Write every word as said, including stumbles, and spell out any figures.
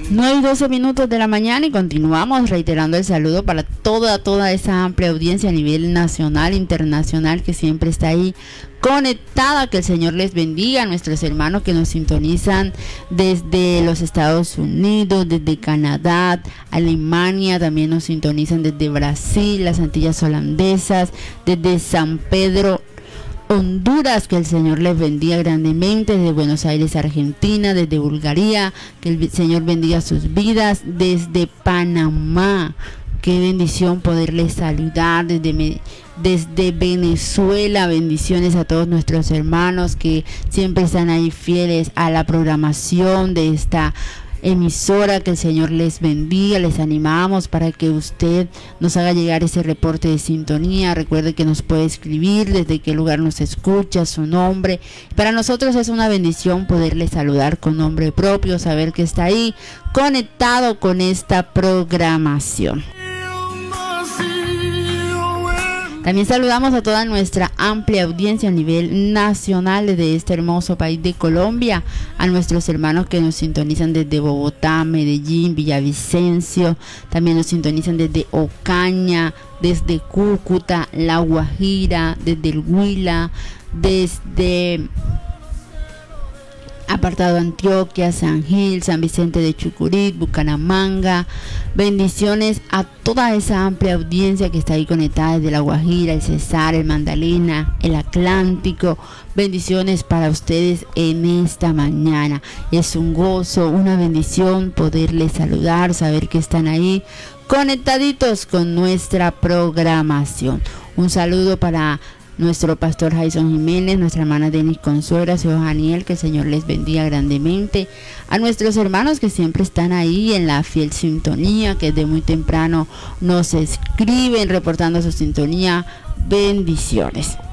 nueve y doce minutos de la mañana y continuamos reiterando el saludo para toda, toda esa amplia audiencia a nivel nacional, internacional que siempre está ahí conectada. Que el Señor les bendiga a nuestros hermanos que nos sintonizan desde los Estados Unidos, desde Canadá, Alemania, también nos sintonizan desde Brasil, las Antillas Holandesas, desde San Pedro, Honduras. Que el Señor les bendiga grandemente, desde Buenos Aires, Argentina, desde Bulgaria, que el Señor bendiga sus vidas, desde Panamá. Qué bendición poderles saludar desde, desde Venezuela. Bendiciones a todos nuestros hermanos que siempre están ahí fieles a la programación de esta emisora. Que el Señor les bendiga. Les animamos para que usted nos haga llegar ese reporte de sintonía. Recuerde que nos puede escribir desde qué lugar nos escucha, su nombre. Para nosotros es una bendición poderle saludar con nombre propio, saber que está ahí conectado con esta programación. También saludamos a toda nuestra amplia audiencia a nivel nacional desde este hermoso país de Colombia, a nuestros hermanos que nos sintonizan desde Bogotá, Medellín, Villavicencio, también nos sintonizan desde Ocaña, desde Cúcuta, La Guajira, desde el Huila, desde apartado Antioquia, San Gil, San Vicente de Chucurí, Bucaramanga. Bendiciones a toda esa amplia audiencia que está ahí conectada desde La Guajira, el Cesar, el Magdalena, el Atlántico. Bendiciones para ustedes en esta mañana. Es un gozo, una bendición poderles saludar, saber que están ahí conectaditos con nuestra programación. Un saludo para nuestro pastor Jason Jiménez, nuestra hermana Denis Consuera, su hijo Daniel, que el Señor les bendiga grandemente. A nuestros hermanos que siempre están ahí en la fiel sintonía, que desde muy temprano nos escriben reportando su sintonía. Bendiciones.